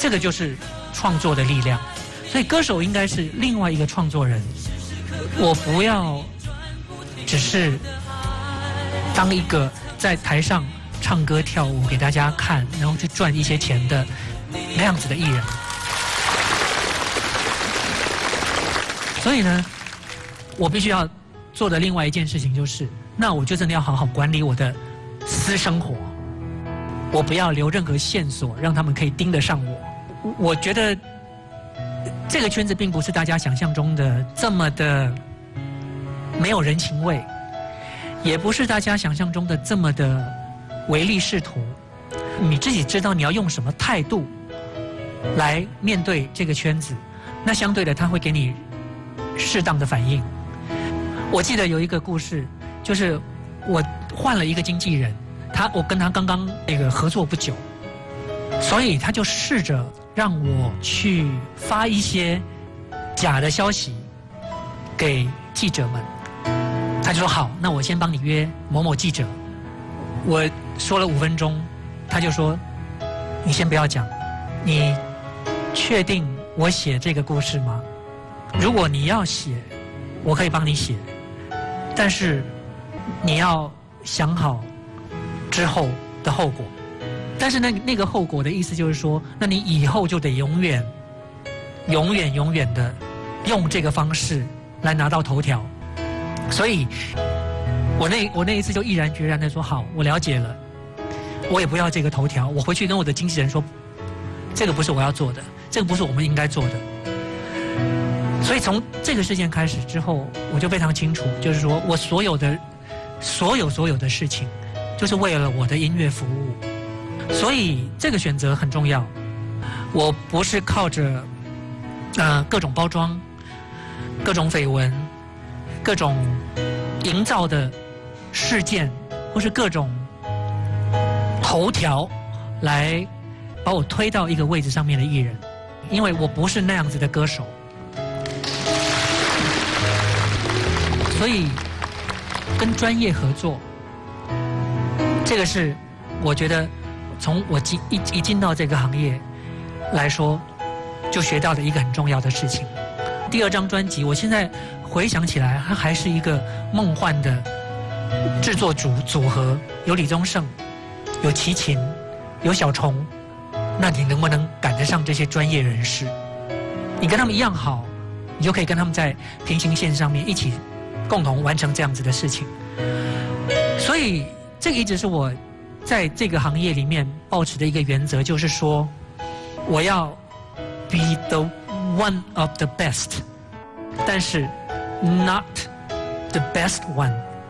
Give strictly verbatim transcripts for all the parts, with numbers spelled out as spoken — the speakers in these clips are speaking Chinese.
这个就是创作的力量。所以歌手应该是另外一个创作人，我不要只是当一个在台上唱歌跳舞给大家看，然后去赚一些钱的那样子的艺人。所以呢，我必须要做的另外一件事情就是，那我就真的要好好管理我的私生活，我不要留任何线索让他们可以盯得上我。我觉得这个圈子并不是大家想象中的这么的没有人情味，也不是大家想象中的这么的唯利是图。你自己知道你要用什么态度来面对这个圈子，那相对的他会给你适当的反应。我记得有一个故事，就是我换了一个经纪人，他我跟他刚刚那个合作不久，所以他就试着让我去发一些假的消息给记者们。他就说好，那我先帮你约某某记者。我说了五分钟，他就说你先不要讲，你确定我写这个故事吗？如果你要写，我可以帮你写，但是你要想好之后的后果。但是那那个后果的意思就是说，那你以后就得永远、永远、永远的用这个方式来拿到头条。所以，我那我那一次就毅然决然的说好，我了解了，我也不要这个头条。我回去跟我的经纪人说，这个不是我要做的，这个不是我们应该做的。所以从这个事件开始之后，我就非常清楚，就是说我所有的、所有所有的事情，就是为了我的音乐服务。所以这个选择很重要。我不是靠着呃各种包装、各种绯闻、各种营造的事件，或是各种头条来把我推到一个位置上面的艺人，因为我不是那样子的歌手。所以跟专业合作，这个是我觉得从我进一一进到这个行业来说，就学到的一个很重要的事情。第二张专辑，我现在回想起来，它还是一个梦幻的制作组组合，有李宗盛，有齐秦，有小虫。那你能不能赶得上这些专业人士？你跟他们一样好，你就可以跟他们在平行线上面一起共同完成这样子的事情。所以这个一直是我在这个行业里面抱持的一个原则，就是说我要 be the one of the best， 但是 not the best one。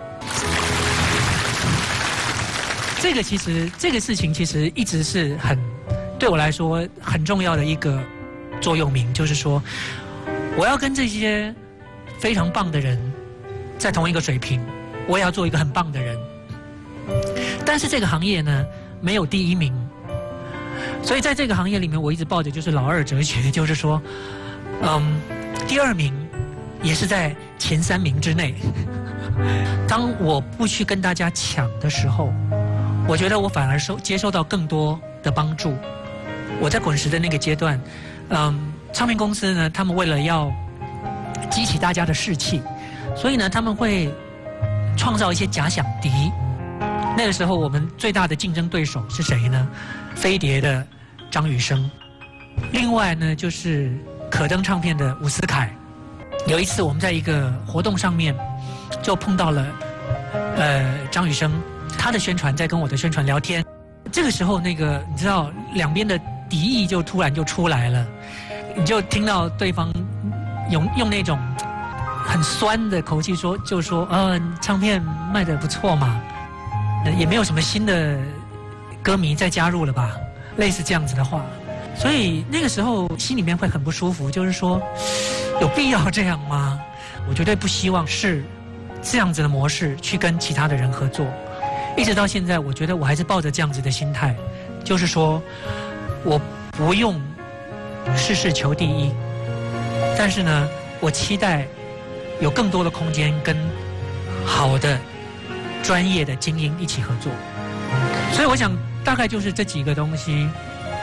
这个其实这个事情其实一直是很对我来说很重要的一个座右铭，就是说我要跟这些非常棒的人在同一个水平，我也要做一个很棒的人。但是这个行业呢，没有第一名，所以在这个行业里面，我一直抱着就是老二哲学，就是说，嗯，第二名也是在前三名之内。当我不去跟大家抢的时候，我觉得我反而收接收到更多的帮助。我在滚石的那个阶段，嗯，唱片公司呢，他们为了要激起大家的士气，所以呢，他们会创造一些假想敌。那个时候，我们最大的竞争对手是谁呢？飞碟的张雨生，另外呢就是可登唱片的伍思凯。有一次我们在一个活动上面，就碰到了呃张雨生，他的宣传在跟我的宣传聊天。这个时候，那个你知道，两边的敌意就突然就出来了，你就听到对方用用那种很酸的口气说，就说呃唱片卖得不错嘛。也没有什么新的歌迷再加入了吧，类似这样子的话。所以那个时候心里面会很不舒服，就是说有必要这样吗？我绝对不希望是这样子的模式去跟其他的人合作。一直到现在，我觉得我还是抱着这样子的心态，就是说我不用事事求第一，但是呢，我期待有更多的空间跟好的专业的精英一起合作。所以我想大概就是这几个东西，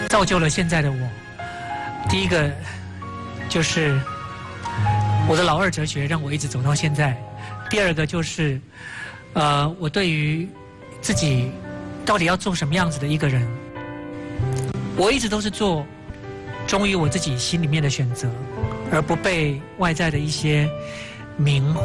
造就了现在的我。第一个就是我的老二哲学让我一直走到现在。第二个就是，呃，我对于自己到底要做什么样子的一个人，我一直都是做忠于我自己心里面的选择，而不被外在的一些名